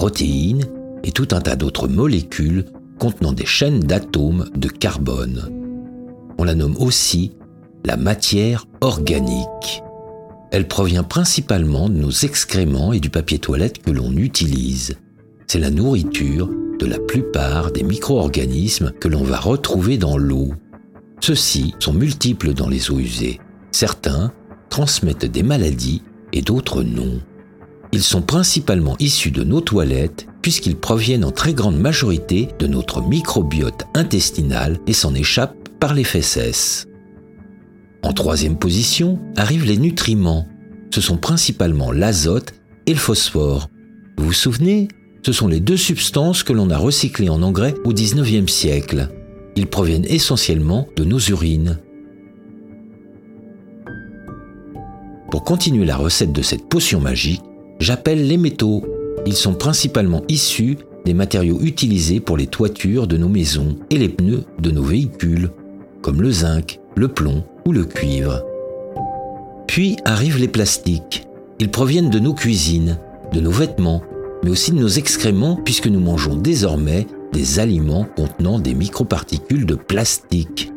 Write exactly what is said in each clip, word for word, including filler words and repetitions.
protéines et tout un tas d'autres molécules contenant des chaînes d'atomes de carbone. On la nomme aussi la matière organique. Elle provient principalement de nos excréments et du papier toilette que l'on utilise. C'est la nourriture de la plupart des micro-organismes que l'on va retrouver dans l'eau. Ceux-ci sont multiples dans les eaux usées. Certains transmettent des maladies et d'autres non. Ils sont principalement issus de nos toilettes puisqu'ils proviennent en très grande majorité de notre microbiote intestinal et s'en échappent par les fèces. En troisième position arrivent les nutriments. Ce sont principalement l'azote et le phosphore. Vous vous souvenez ? Ce sont les deux substances que l'on a recyclées en engrais au dix-neuvième siècle. Ils proviennent essentiellement de nos urines. Pour continuer la recette de cette potion magique, j'appelle les métaux. Ils sont principalement issus des matériaux utilisés pour les toitures de nos maisons et les pneus de nos véhicules, comme le zinc, le plomb ou le cuivre. Puis arrivent les plastiques. Ils proviennent de nos cuisines, de nos vêtements, mais aussi de nos excréments puisque nous mangeons désormais des aliments contenant des microparticules de plastique.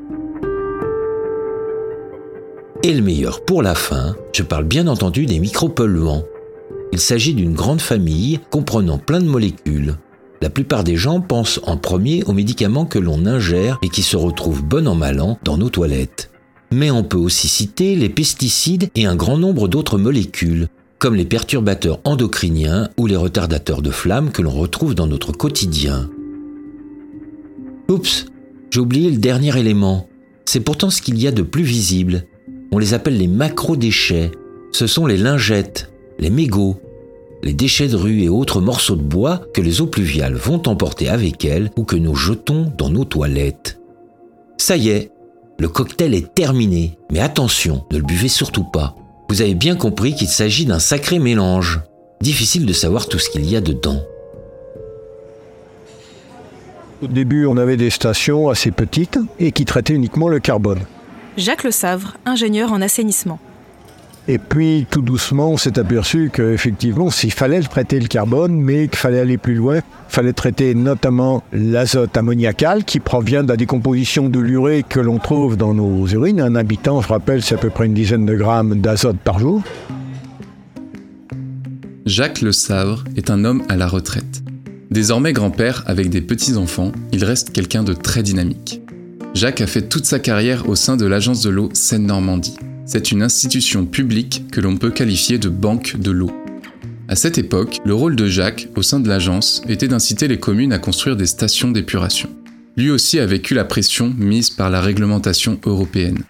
Et le meilleur pour la fin, je parle bien entendu des micropolluants. Il s'agit d'une grande famille comprenant plein de molécules. La plupart des gens pensent en premier aux médicaments que l'on ingère et qui se retrouvent bon an mal an dans nos toilettes. Mais on peut aussi citer les pesticides et un grand nombre d'autres molécules, comme les perturbateurs endocriniens ou les retardateurs de flamme que l'on retrouve dans notre quotidien. Oups, j'ai oublié le dernier élément. C'est pourtant ce qu'il y a de plus visible. On les appelle les macrodéchets. Ce sont les lingettes, les mégots, les déchets de rue et autres morceaux de bois que les eaux pluviales vont emporter avec elles ou que nous jetons dans nos toilettes. Ça y est, le cocktail est terminé. Mais attention, ne le buvez surtout pas. Vous avez bien compris qu'il s'agit d'un sacré mélange. Difficile de savoir tout ce qu'il y a dedans. Au début, on avait des stations assez petites et qui traitaient uniquement le carbone. Jacques Le Savre, ingénieur en assainissement. Et puis, tout doucement, on s'est aperçu qu'effectivement, s'il fallait traiter le carbone, mais qu'il fallait aller plus loin, il fallait traiter notamment l'azote ammoniacal qui provient de la décomposition de l'urée que l'on trouve dans nos urines. Un habitant, je rappelle, c'est à peu près une dizaine de grammes d'azote par jour. Jacques Le Savre est un homme à la retraite. Désormais grand-père avec des petits-enfants, il reste quelqu'un de très dynamique. Jacques a fait toute sa carrière au sein de l'agence de l'eau Seine-Normandie. C'est une institution publique que l'on peut qualifier de banque de l'eau. À cette époque, le rôle de Jacques, au sein de l'agence, était d'inciter les communes à construire des stations d'épuration. Lui aussi a vécu la pression mise par la réglementation européenne.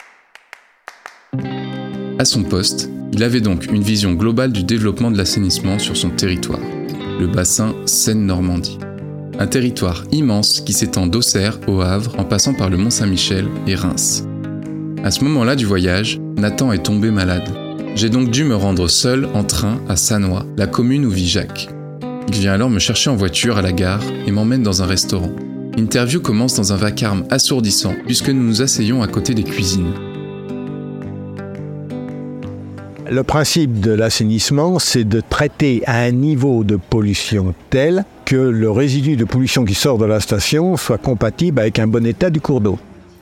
À son poste, il avait donc une vision globale du développement de l'assainissement sur son territoire, le bassin Seine-Normandie. Un territoire immense qui s'étend d'Auxerre au Havre en passant par le Mont-Saint-Michel et Reims. À ce moment-là du voyage, Nathan est tombé malade. J'ai donc dû me rendre seul en train à Sannois, la commune où vit Jacques. Il vient alors me chercher en voiture à la gare et m'emmène dans un restaurant. L'interview commence dans un vacarme assourdissant puisque nous nous asseyons à côté des cuisines. Le principe de l'assainissement, c'est de traiter à un niveau de pollution tel que le résidu de pollution qui sort de la station soit compatible avec un bon état du cours d'eau.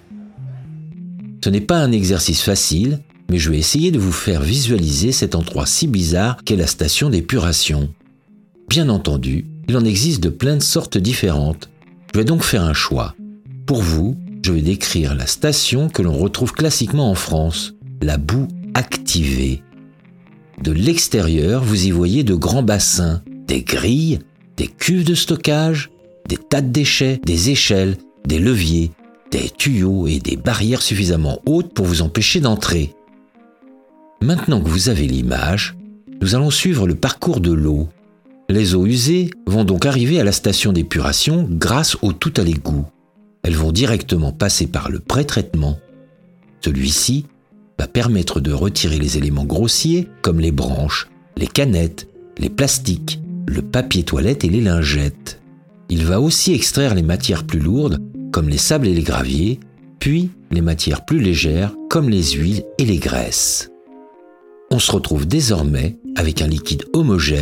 Ce n'est pas un exercice facile, mais je vais essayer de vous faire visualiser cet endroit si bizarre qu'est la station d'épuration. Bien entendu, il en existe de plein de sortes différentes. Je vais donc faire un choix. Pour vous, je vais décrire la station que l'on retrouve classiquement en France, la boue activée. De l'extérieur, vous y voyez de grands bassins, des grilles, des cuves de stockage, des tas de déchets, des échelles, des leviers, des tuyaux et des barrières suffisamment hautes pour vous empêcher d'entrer. Maintenant que vous avez l'image, nous allons suivre le parcours de l'eau. Les eaux usées vont donc arriver à la station d'épuration grâce au tout à l'égout. Elles vont directement passer par le pré-traitement. Celui-ci va permettre de retirer les éléments grossiers comme les branches, les canettes, les plastiques, le papier toilette et les lingettes. Il va aussi extraire les matières plus lourdes comme les sables et les graviers, puis les matières plus légères comme les huiles et les graisses. On se retrouve désormais avec un liquide homogène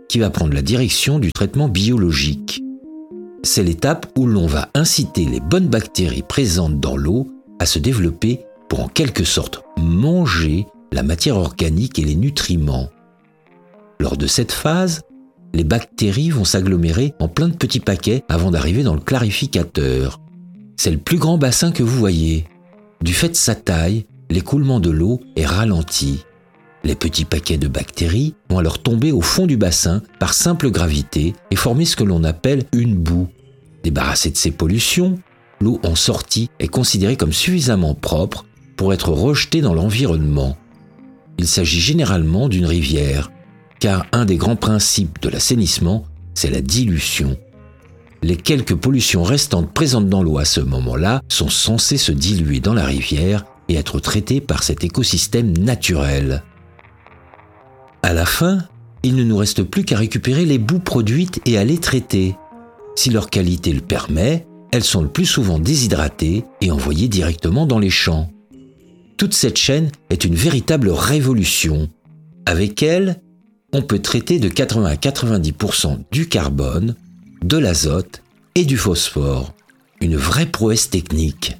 qui va prendre la direction du traitement biologique. C'est l'étape où l'on va inciter les bonnes bactéries présentes dans l'eau à se développer pour en quelque sorte manger la matière organique et les nutriments. Lors de cette phase, les bactéries vont s'agglomérer en plein de petits paquets avant d'arriver dans le clarificateur. C'est le plus grand bassin que vous voyez. Du fait de sa taille, l'écoulement de l'eau est ralenti. Les petits paquets de bactéries vont alors tomber au fond du bassin par simple gravité et former ce que l'on appelle une boue. Débarrassée de ces pollutions, l'eau en sortie est considérée comme suffisamment propre pour être rejetée dans l'environnement. Il s'agit généralement d'une rivière, car un des grands principes de l'assainissement, c'est la dilution. Les quelques pollutions restantes présentes dans l'eau à ce moment-là sont censées se diluer dans la rivière et être traitées par cet écosystème naturel. À la fin, il ne nous reste plus qu'à récupérer les boues produites et à les traiter. Si leur qualité le permet, elles sont le plus souvent déshydratées et envoyées directement dans les champs. Toute cette chaîne est une véritable révolution. Avec elle, on peut traiter de quatre-vingts à quatre-vingt-dix pour cent du carbone, de l'azote et du phosphore. Une vraie prouesse technique.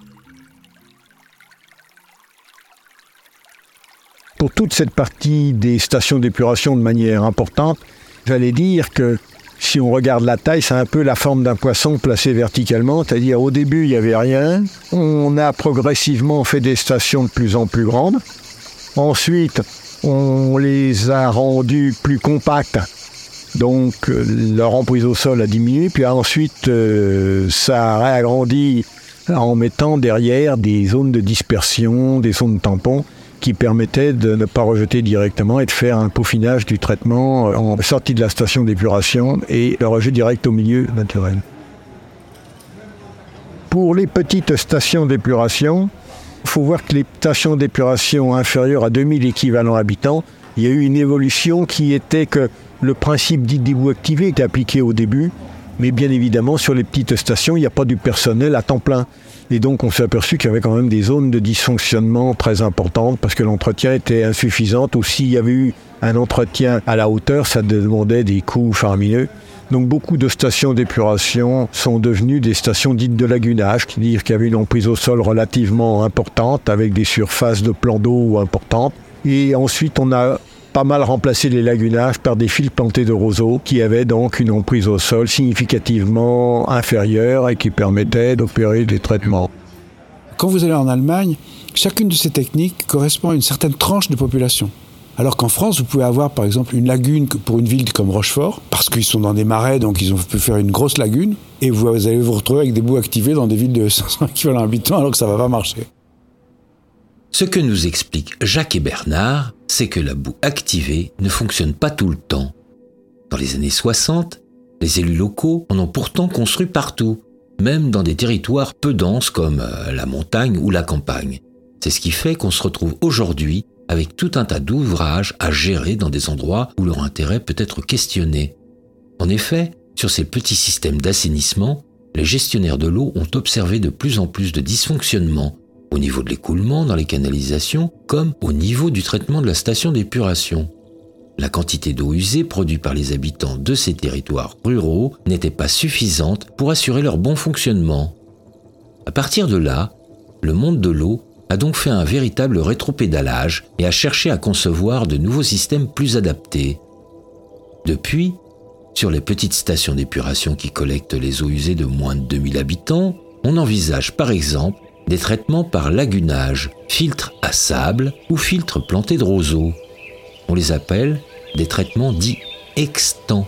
Pour toute cette partie des stations d'épuration de manière importante, j'allais dire que si on regarde la taille, c'est un peu la forme d'un poisson placé verticalement, c'est-à-dire au début il n'y avait rien, on a progressivement fait des stations de plus en plus grandes, ensuite on les a rendues plus compactes, donc leur emprise au sol a diminué, puis ensuite euh, ça a réagrandi en mettant derrière des zones de dispersion, des zones tampons, qui permettait de ne pas rejeter directement et de faire un peaufinage du traitement en sortie de la station d'épuration et le rejet direct au milieu naturel. Pour les petites stations d'épuration, il faut voir que les stations d'épuration inférieures à deux mille équivalents habitants, il y a eu une évolution qui était que le principe dit d'hibou activé était appliqué au début, mais bien évidemment sur les petites stations, il n'y a pas du personnel à temps plein. Et donc on s'est aperçu qu'il y avait quand même des zones de dysfonctionnement très importantes parce que l'entretien était insuffisant ou s'il y avait eu un entretien à la hauteur, ça demandait des coûts faramineux. Donc beaucoup de stations d'épuration sont devenues des stations dites de lagunage, c'est-à-dire qu'il y avait une emprise au sol relativement importante avec des surfaces de plans d'eau importantes. Et ensuite on a pas mal remplacé les lagunages par des fils plantés de roseaux qui avaient donc une emprise au sol significativement inférieure et qui permettaient d'opérer des traitements. Quand vous allez en Allemagne, chacune de ces techniques correspond à une certaine tranche de population. Alors qu'en France, vous pouvez avoir par exemple une lagune pour une ville comme Rochefort, parce qu'ils sont dans des marais, donc ils ont pu faire une grosse lagune, et vous allez vous retrouver avec des boues activées dans des villes de cinq cents équivalents habitants alors que ça ne va pas marcher. Ce que nous expliquent Jacques et Bernard, c'est que la boue activée ne fonctionne pas tout le temps. Dans les années soixante, les élus locaux en ont pourtant construit partout, même dans des territoires peu denses comme la montagne ou la campagne. C'est ce qui fait qu'on se retrouve aujourd'hui avec tout un tas d'ouvrages à gérer dans des endroits où leur intérêt peut être questionné. En effet, sur ces petits systèmes d'assainissement, les gestionnaires de l'eau ont observé de plus en plus de dysfonctionnements au niveau de l'écoulement dans les canalisations comme au niveau du traitement de la station d'épuration. La quantité d'eau usée produite par les habitants de ces territoires ruraux n'était pas suffisante pour assurer leur bon fonctionnement. À partir de là, le monde de l'eau a donc fait un véritable rétropédalage et a cherché à concevoir de nouveaux systèmes plus adaptés. Depuis, sur les petites stations d'épuration qui collectent les eaux usées de moins de deux mille habitants, on envisage par exemple des traitements par lagunage, filtres à sable ou filtres plantés de roseaux. On les appelle des traitements dits extants.